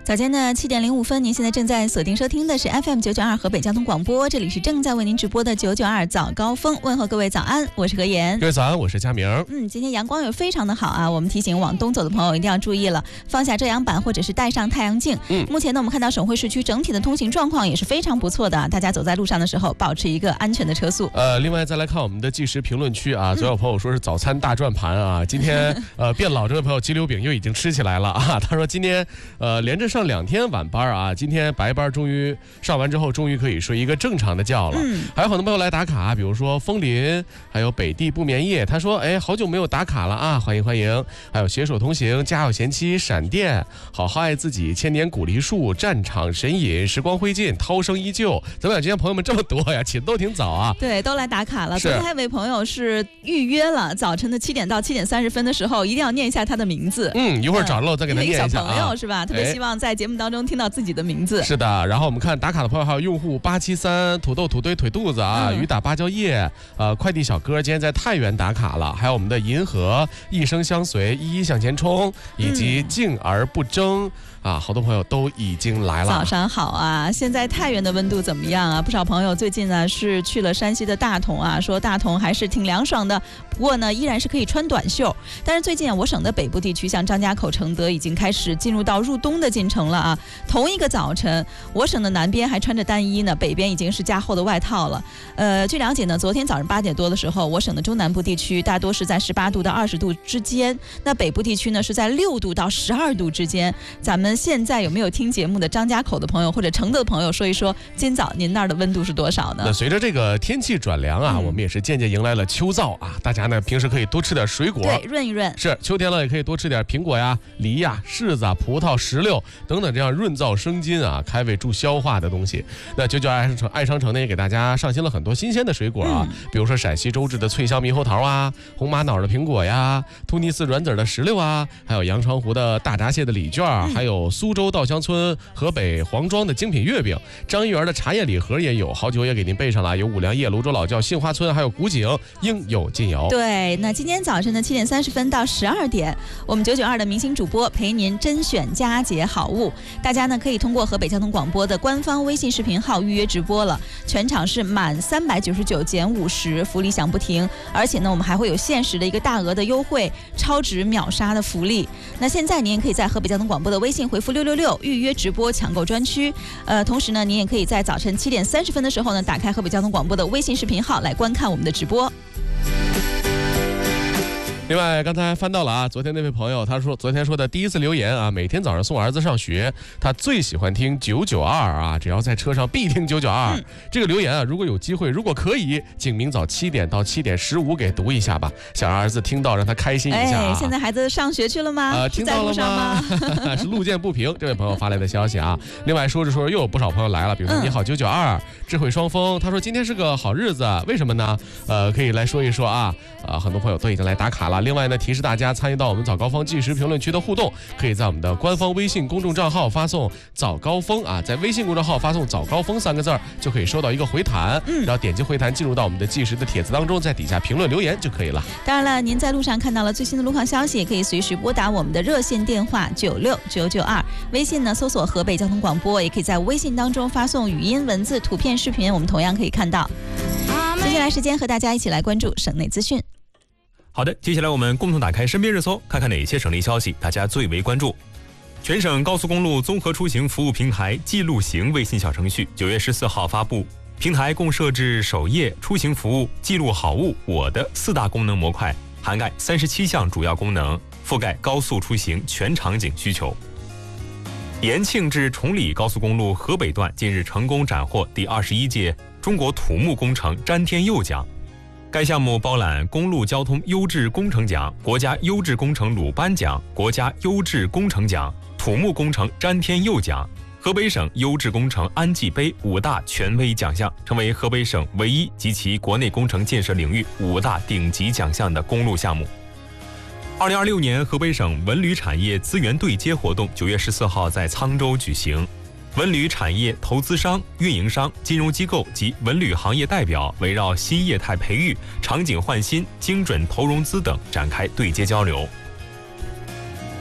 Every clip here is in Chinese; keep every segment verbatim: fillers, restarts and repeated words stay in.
早间的七点零五分，您现在正在锁定收听的是 F M 九九二河北交通广播，这里是正在为您直播的九九二早高峰，问候各位早安，我是何言。 各位早安，我是佳明。 嗯，今天阳光也非常的好啊，我们提醒往东走的朋友一定要注意了，放下遮阳板或者是带上太阳镜。 嗯， 目前呢，我们看到省会市区整体的通行状况也是非常不错的，大家走在路上的时候保持一个安全的车速。 呃，另外再来看我们的即时评论区啊，昨天有朋友说是早餐大转盘啊，今天呃变老这位朋友鸡柳饼又已经吃起来了啊，他说今天呃连着上两天晚班啊，今天白班终于上完之后，终于可以睡一个正常的觉了。 嗯， 还有很多朋友来打卡，比如说枫林，还有北地不眠夜，他说哎好久没有打卡了啊，欢迎欢迎。还有携手同行，家有贤妻，闪电，好好爱自己，千年古梨树，战场神隐，时光灰烬，涛声依旧。怎么样？今天朋友们这么多呀，起得都挺早啊。 对，都来打卡了。 是昨天还有位朋友是预约了早晨的七点到七点三十分的时候，一定要念一下他的名字。 嗯，一会儿找了我再给他念一下啊。 一个小朋友是吧？特别希望在节目当中听到自己的名字。 是的，然后我们看打卡的朋友还有用户八七三、土豆土堆腿肚子啊、 嗯、 雨打芭蕉叶，呃，快递小哥今天在太原打卡了，还有我们的银河一生相随、一一向前冲，以及静而不争。啊，好多朋友都已经来了。 早上好啊！现在太原的温度怎么样啊？不少朋友最近呢是去了山西的大同啊，说大同还是挺凉爽的，不过呢依然是可以穿短袖。但是最近啊，我省的北部地区，像张家口、承德已经开始进入到入冬的进程了啊。同一个早晨，我省的南边还穿着单衣呢，北边已经是加厚的外套了。呃，据了解呢，昨天早上八点多的时候，我省的中南部地区大多是在十八度到二十度之间，那北部地区呢是在六度到十二度之间。咱们现在有没有听节目的张家口的朋友或者承德的朋友说一说，今早您那儿的温度是多少呢？ 那随着这个天气转凉啊、嗯，我们也是渐渐迎来了秋燥啊，大家呢平时可以多吃点水果， 对，润一润。 是秋天了，也可以多吃点苹果呀、梨呀、柿子啊、葡萄、石榴等等这样润燥生津啊、开胃助消化的东西。那九九爱商城爱商城呢也给大家上新了很多新鲜的水果啊，嗯、比如说陕西周至的脆香猕猴桃啊、红玛瑙的苹果呀、突尼斯软籽的石榴啊，还有阳澄湖的大闸蟹的礼券、嗯，还有苏州稻香村、河北黄庄的精品月饼，张一元的茶叶礼盒也有，好酒也给您备上了，有五粮液、泸州老窖、杏花村，还有古井，应有尽有。 对，那今天早晨的七点三十分到十二点，我们九九二的明星主播陪您甄选佳节好物，大家呢可以通过河北交通广播的官方微信视频号预约直播了，全场是满三百九十九减五十，福利响不停，而且呢我们还会有限时的一个大额的优惠，超值秒杀的福利。那现在您也可以在河北交通广播的微信回复六六六预约直播抢购专区，呃，同时呢，您也可以在早晨七点三十分的时候呢，打开河北交通广播的微信视频号来观看我们的直播。 另外，刚才翻到了啊，昨天那位朋友他说，昨天说的第一次留言啊，每天早上送儿子上学，他最喜欢听九九二啊，只要在车上必听九九二。这个留言啊，如果有机会，如果可以，请明早七点到七点十五给读一下吧，想让儿子听到，让他开心一下、啊。 哎，现在孩子上学去了吗？ 呃，听到了吗？是路见不平，这位朋友发来的消息啊。另外说着说着，又有不少朋友来了，比如说、嗯、你好九九二，智慧双峰，他说今天是个好日子，为什么呢？呃，可以来说一说啊。啊，很多朋友都已经来打卡了。另外呢，提示大家参与到我们早高峰即时评论区的互动，可以在我们的官方微信公众账号发送早高峰啊，在微信公众号发送早高峰三个字儿，就可以收到一个回弹，嗯，然后点击回弹进入到我们的即时的帖子当中，在底下评论留言就可以了。 当然了，您在路上看到了最新的路况消息，也可以随时拨打我们的热线电话九六九九二，微信呢搜索河北交通广播，也可以在微信当中发送语音、文字、图片、视频，我们同样可以看到。接下来时间和大家一起来关注省内资讯。 好的，接下来我们共同打开身边热搜，看看哪些省内消息大家最为关注。全省高速公路综合出行服务平台记录行微信小程序九月十四号发布，平台共设置首页、出行服务、记录好物、我的四大功能模块，涵盖三十七项主要功能，覆盖高速出行全场景需求。延庆至崇礼高速公路河北段近日成功斩获第二十一届中国土木工程詹天佑奖。该项目包揽公路交通优质工程奖、国家优质工程鲁班奖、国家优质工程奖、土木工程詹天佑奖、河北省优质工程安济杯五大权威奖项，成为河北省唯一及其国内工程建设领域五大顶级奖项的公路项目。二零二六年河北省文旅产业资源对接活动九月十四号在沧州举行。文旅产业投资商、运营商、金融机构及文旅行业代表围绕新业态培育、场景焕新、精准投融资等展开对接交流。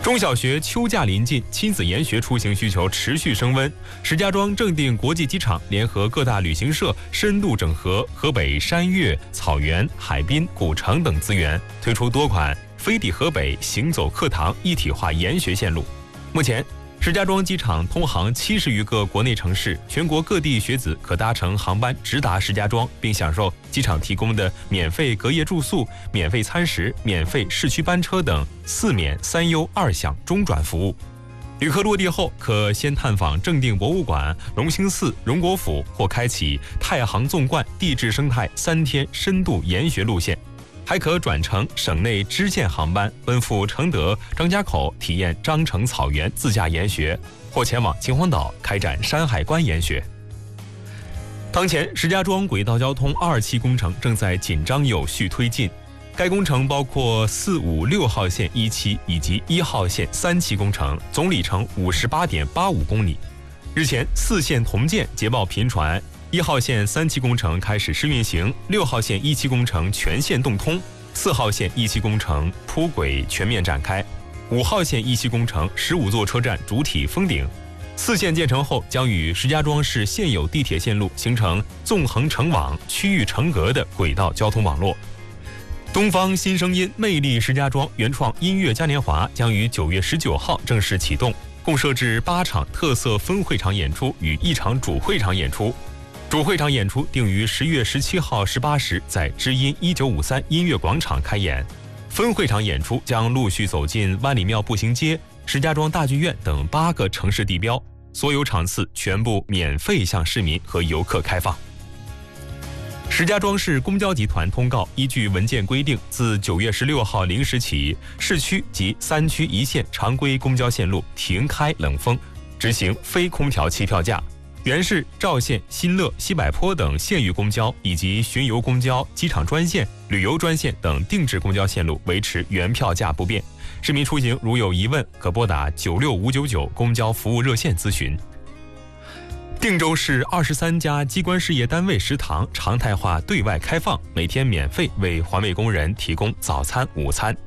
中小学秋假临近，亲子研学出行需求持续升温。石家庄正定国际机场联合各大旅行社，深度整合河北山岳、草原、海滨、古城等资源，推出多款飞抵河北行走课堂一体化研学线路。目前，石家庄机场通航七十余个国内城市，全国各地学子可搭乘航班直达石家庄，并享受机场提供的免费隔夜住宿、免费餐食、免费市区班车等四免三优二享中转服务。旅客落地后，可先探访正定博物馆、隆兴寺、荣国府，或开启太行纵贯地质生态三天深度研学路线。还可转乘省内支线航班奔赴承德、张家口体验章程草原自驾研学，或前往秦皇岛开展山海关研学。当前，石家庄轨道交通二期工程正在紧张有序推进，该工程包括四五六号线一期以及一号线三期工程，总里程五十八点八五公里。日前，四线同建捷报频传。一号线三期工程开始试运行，六号线一期工程全线动通，四号线一期工程铺轨全面展开，五号线一期工程十五座车站主体封顶。四线建成后，将与石家庄市现有地铁线路形成纵横成网、区域成格的轨道交通网络。东方新声音魅力石家庄原创音乐嘉年华将于九月十九号正式启动，共设置八场特色分会场演出与一场主会场演出。主会场演出定于十月十七号十八时在知音一九五三音乐广场开演，分会场演出将陆续走进万里庙步行街、石家庄大剧院等八个城市地标，所有场次全部免费向市民和游客开放。石家庄市公交集团通告，依据文件规定，自九月十六号零时起，市区及三区一线常规公交线路停开冷封，执行非空调期票价。原市、赵县、新乐、西柏坡等县域公交以及巡游公交、机场专线、旅游专线等定制公交线路维持原票价不变。市民出行如有疑问，可拨打九六五九九公交服务热线咨询。定州市二十三家机关事业单位食堂常态化对外开放，每天免费为环卫工人提供早餐、午餐。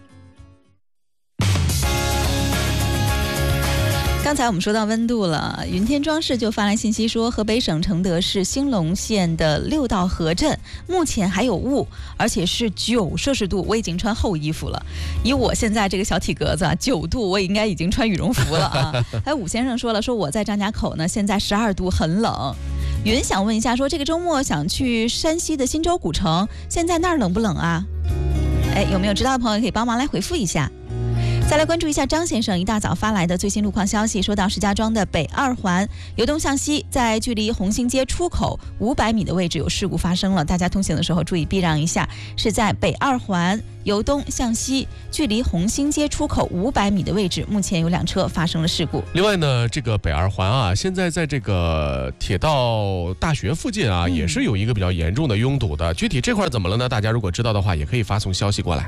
刚才我们说到温度了，云天装饰就发来信息说，河北省承德市兴隆县的六道河镇目前还有雾，而且是九摄氏度，我已经穿厚衣服了。以我现在这个小体格子啊，九度我应该已经穿羽绒服了啊。还有武先生说了，说我在张家口呢，现在十二度，很冷。云想问一下，说这个周末想去山西的忻州古城，现在那儿冷不冷啊？哎，有没有知道的朋友可以帮忙来回复一下。再来关注一下张先生一大早发来的最新路况消息，说到石家庄的北二环由东向西，在距离红星街出口五百米的位置有事故发生了，大家通行的时候注意避让一下。是在北二环由东向西，距离红星街出口五百米的位置，目前有辆车发生了事故。 另外呢，这个北二环啊，现在在这个铁道大学附近啊，嗯、也是有一个比较严重的拥堵的。具体这块怎么了呢？大家如果知道的话，也可以发送消息过来。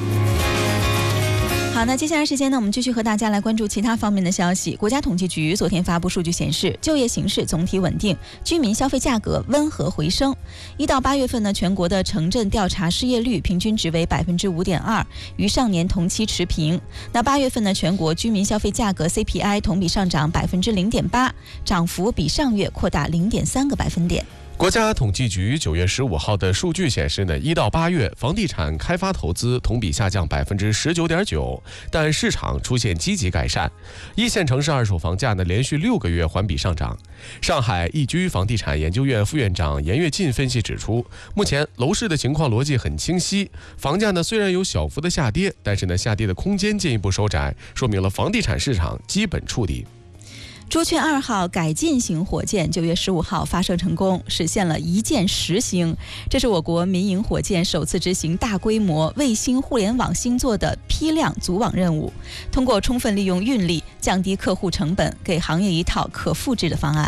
好，那接下来时间呢，我们继续和大家来关注其他方面的消息。国家统计局昨天发布数据显示，就业形势总体稳定，居民消费价格温和回升。一到八月份呢，全国的城镇调查失业率平均值为百分之五点二，与上年同期持平。那八月份呢，全国居民消费价格 C P I 同比上涨百分之零点八，涨幅比上月扩大零点三个百分点。 国家统计局九月十五号的数据显示呢，一到八月房地产开发投资同比下降百分之十九点九，但市场出现积极改善。一线城市二手房价呢连续六个月环比上涨。上海易居房地产研究院副院长严跃进分析指出，目前楼市的情况逻辑很清晰，房价呢虽然有小幅的下跌，但是呢下跌的空间进一步收窄，说明了房地产市场基本触底。 朱雀二号改进型火箭九月十五号发射成功，实现了一箭十星。这是我国民营火箭首次执行大规模卫星互联网星座的批量组网任务，通过充分利用运力，降低客户成本，给行业一套可复制的方案。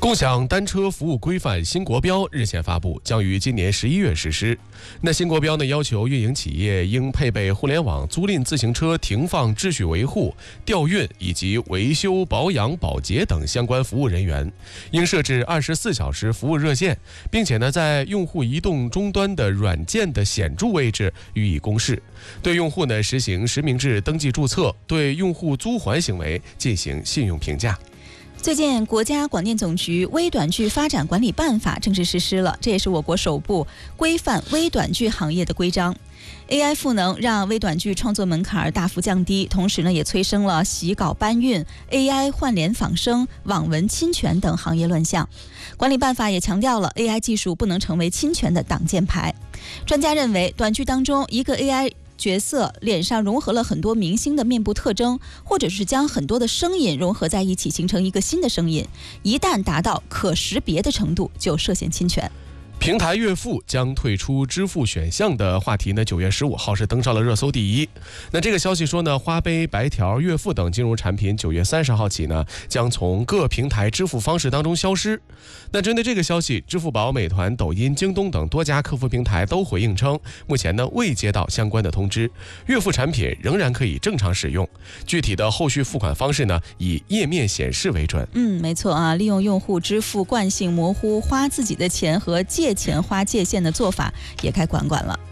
共享单车服务规范新国标日前发布，将于今年十一月实施。那新国标呢，要求运营企业应配备互联网租赁自行车停放秩序维护、调运以及维修保养保洁等相关服务人员，应设置二十四小时服务热线，并且呢，在用户移动终端的软件的显著位置予以公示。对用户呢实行实名制登记注册，对用户租还行为进行信用评价。 最近，国家广电总局微短剧发展管理办法正式实施了，这也是我国首部规范微短剧行业的规章。A I 赋能让微短剧创作门槛大幅降低，同时呢，也催生了洗稿搬运、A I 换脸仿生、网文侵权等行业乱象。管理办法也强调了 A I 技术不能成为侵权的挡箭牌。专家认为，短剧当中一个 A I角色脸上融合了很多明星的面部特征，或者是将很多的声音融合在一起，形成一个新的声音，一旦达到可识别的程度，就涉嫌侵权。 平台月付将退出支付选项的话题呢，九月十五号是登上了热搜第一。那这个消息说呢，花呗、白条、月付等金融产品九月三十号起呢，将从各平台支付方式当中消失。那针对这个消息，支付宝、美团、抖音、京东等多家客服平台都回应称，目前呢未接到相关的通知，月付产品仍然可以正常使用。具体的后续付款方式呢，以页面显示为准。 嗯，没错啊，利用用户支付惯性模糊花自己的钱和借钱花界限的做法也该管管了。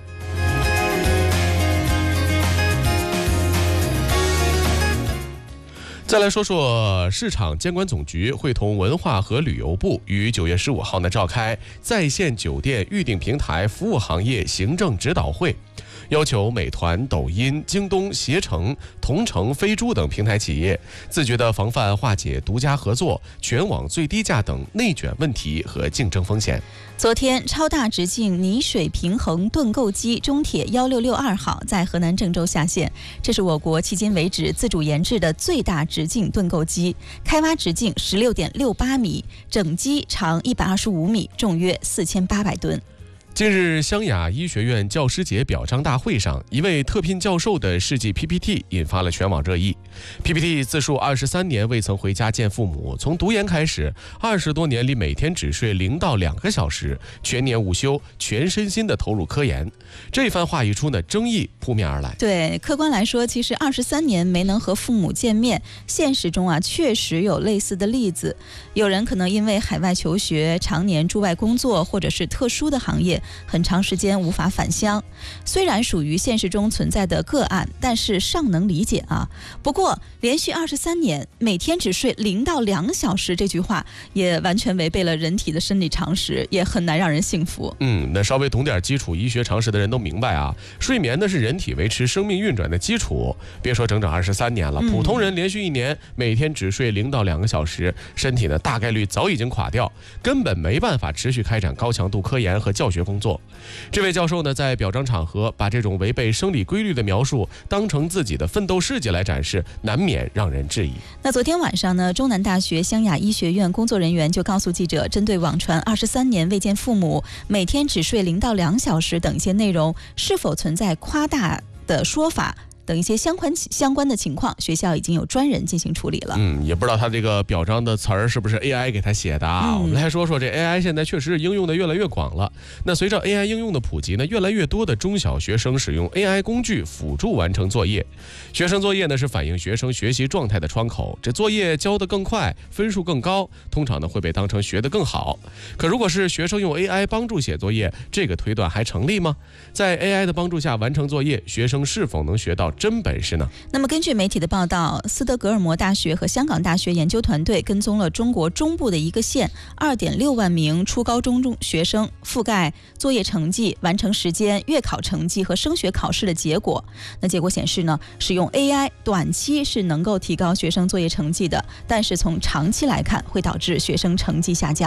再来说说市场监管总局会同文化和旅游部于九月十五号呢召开在线酒店预订平台服务行业行政指导会，要求美团、抖音、京东、携程、同城、飞猪等平台企业自觉地防范化解独家合作、全网最低价等内卷问题和竞争风险。 昨天，超大直径泥水平衡盾构机中铁一六六二号在河南郑州下线，这是我国迄今为止自主研制的最大直径盾构机，开挖直径十六点六八米，整机长一百二十五米，重约四千八百吨。 近日，湘雅医学院教师节表彰大会上，一位特聘教授的事迹 P P T 引发了全网热议。P P T 自述二十三年未曾回家见父母，从读研开始，二十多年里每天只睡零到两个小时，全年无休，全身心的投入科研。这番话一出呢，争议扑面而来。 对，客观来说，其实二十三年没能和父母见面，现实中啊确实有类似的例子。有人可能因为海外求学、常年驻外工作，或者是特殊的行业，很长时间无法返乡。虽然属于现实中存在的个案，但是尚能理解啊。不过连续二十三年每天只睡零到两小时，这句话也完全违背了人体的生理常识，也很难让人信服。 嗯，那稍微懂点基础医学常识的人都明白啊，睡眠呢是人体维持生命运转的基础。别说整整二十三年了，普通人连续一年每天只睡零到两个小时，身体呢大概率早已经垮掉，根本没办法持续开展高强度科研和教学工作。这位教授呢，在表彰场合把这种违背生理规律的描述当成自己的奋斗事迹来展示，难免让人质疑。 那昨天晚上呢，中南大学湘雅医学院工作人员就告诉记者，针对网传二十三年未见父母、每天只睡零到两小时等一些内容，是否存在夸大的说法等一些相关相关的情况，学校已经有专人进行处理了。 嗯，也不知道他这个表彰的词儿是不是 A I 给他写的啊？嗯、我们来说说这 A I 现在确实应用的越来越广了。那随着 A I 应用的普及呢，越来越多的中小学生使用 A I 工具辅助完成作业。学生作业呢是反映学生学习状态的窗口，这作业交得更快，分数更高，通常呢会被当成学得更好。可如果是学生用 A I 帮助写作业，这个推断还成立吗？在 A I 的帮助下完成作业，学生是否能学到真本事呢？ 那么根据媒体的报道，斯德哥尔摩大学和香港大学研究团队跟踪了中国中部的一个县 二点六万名初高中中学生，覆盖作业成绩、完成时间、月考成绩和升学考试的结果。那结果显示呢，使用 A I 短期是能够提高学生作业成绩的，但是从长期来看会导致学生成绩下降。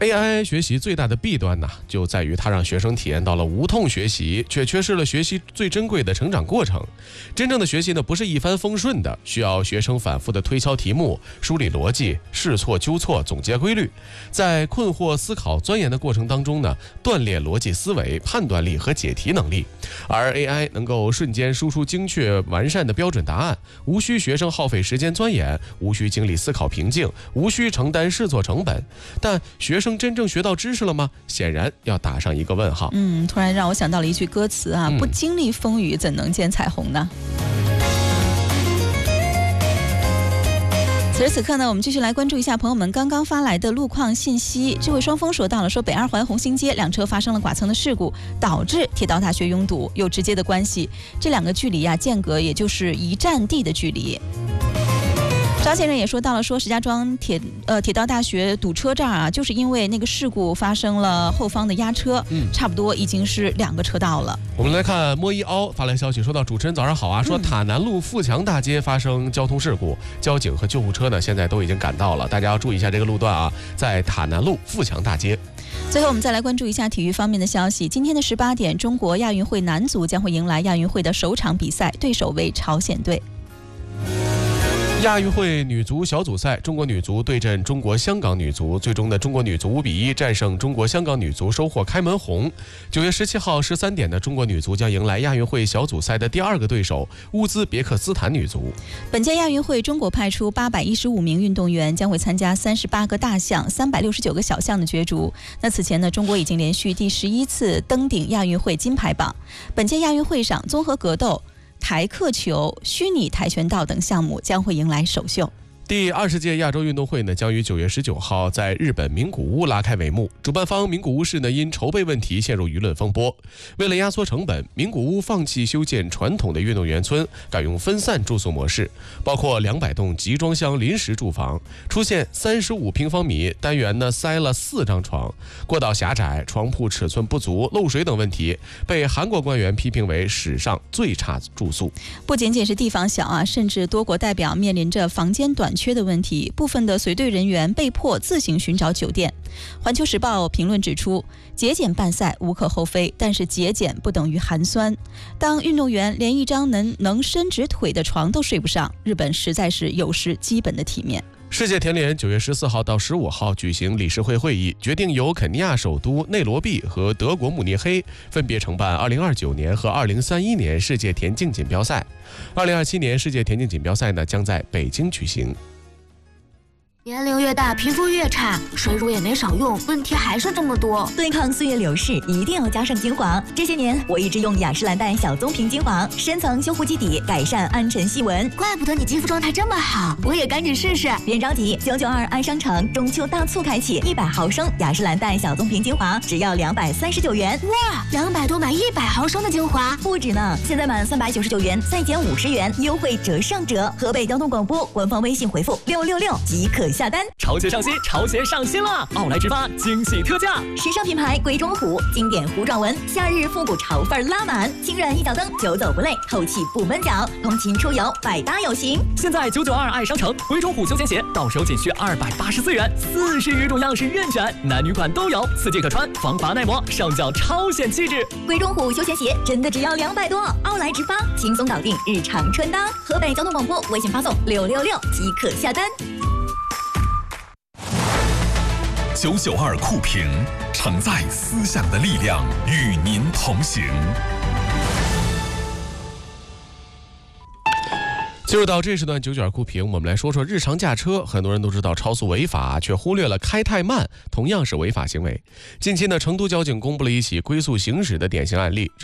A I 学习最大的弊端呢，就在于它让学生体验到了无痛学习，却缺失了学习最珍贵的成长过程。真正的学习呢，不是一帆风顺的，需要学生反复的推敲题目、梳理逻辑、试错纠错、总结规律，在困惑、思考、钻研的过程当中呢，锻炼逻辑思维、判断力和解题能力。而 A I 能够瞬间输出精确完善的标准答案，无需学生耗费时间钻研，无需经历思考瓶颈，无需承担试错成本。但学生真正学到知识了吗？显然要打上一个问号。 嗯，突然让我想到了一句歌词啊， 嗯、 不经历风雨怎能见彩虹呢？此时此刻呢，我们继续来关注一下朋友们刚刚发来的路况信息。这位双峰说到了，说北二环红星街两车发生了剐蹭的事故，导致铁道大学拥堵，有直接的关系。这两个距离啊，间隔也就是一站地的距离。张先生也说到了，说石家庄铁呃铁道大学堵车这儿啊，就是因为那个事故发生了后方的压车，嗯，差不多已经是两个车道了。 我们来看莫一凹发来消息，说到主持人早上好啊，说塔南路富强大街发生交通事故，交警和救护车呢现在都已经赶到了，大家要注意一下这个路段啊，在塔南路富强大街。 最后我们再来关注一下体育方面的消息，今天的十八点，中国亚运会男足将会迎来亚运会的首场比赛，对手为朝鲜队。 亚运会女足小组赛，中国女足对阵中国香港女足，最终的中国女足五比一战胜中国香港女足，收获开门红。九月十七号十三点的中国女足将迎来亚运会小组赛的第二个对手乌兹别克斯坦女足。 本届亚运会，中国派出八百一十五名运动员，将会参加三十八个大项、三百六十九个小项的角逐。那此前呢，中国已经连续第十一次登顶亚运会金牌榜。本届亚运会上，综合格斗、台克球、虚拟跆拳道等项目将会迎来首秀。 第二十届亚洲运动会呢，将于九月十九号在日本名古屋拉开帷幕。主办方名古屋市呢，因筹备问题陷入舆论风波。为了压缩成本，名古屋放弃修建传统的运动员村，改用分散住宿模式，包括两百栋集装箱临时住房，出现三十五平方米单元呢塞了四张床，过道狭窄，床铺尺寸不足，漏水等问题，被韩国官员批评为史上最差住宿。 不仅仅是地方小啊，甚至多国代表面临着房间短缺的问题，部分的随队人员被迫自行寻找酒店。环球时报评论指出，节俭办赛无可厚非，但是节俭不等于寒酸。当运动员连一张能能伸直腿的床都睡不上，日本实在是有失基本的体面。 世界田联九月十四号到十五号举行理事会会议，决定由肯尼亚首都内罗毕和德国慕尼黑分别承办二零二九年和二零三一年世界田径锦标赛。二零二七年世界田径锦标赛呢将在北京举行。 年龄越大，皮肤越差，水乳也没少用，问题还是这么多。 对抗岁月流逝，一定要加上精华。这些年，我一直用雅诗兰黛小棕瓶精华，深层修护基底，改善暗沉细纹。 怪不得你肌肤状态这么好，我也赶紧试试。 别着急，九九二爱商城中秋大促开启，一百毫升雅诗兰黛小棕瓶精华只要两百三十九元。 哇，两百多买一百毫升的精华， 不止呢！现在满三百九十九元再减五十元，优惠折上折。河北交通广播官方微信回复六六六即可下单。 潮鞋上新，潮鞋上新了！奥莱直发惊喜特价， 时尚品牌鬼冢虎经典糊状纹，夏日复古潮范拉满，轻软一脚蹬，久走不累，透气不闷脚，通勤出游百搭有型。 现在九九二爱商城鬼冢虎休闲鞋到手仅需二百八十四元，四十余种样式任选，男女款都有，四季可穿，防滑耐磨，上脚超显气质。 鬼冢虎休闲鞋真的只要两百多，奥莱直发轻松搞定日常穿搭。河北交通广播微信发送六六六即可下单。 九九二酷评，承载思想的力量，与您同行。 进入到这时段九九二酷评，我们来说说日常驾车。很多人都知道超速违法，却忽略了开太慢同样是违法行为。近期呢，成都交警公布了一起龟速行驶的典型案例。